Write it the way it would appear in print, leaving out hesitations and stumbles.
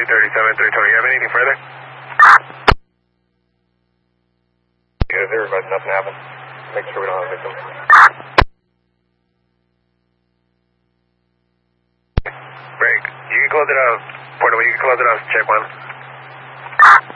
337, 320. You have anything further? Good, everybody, nothing happened. Make sure we don't have a victim. Break. You can close it out. Portable, you can close it out. Check one.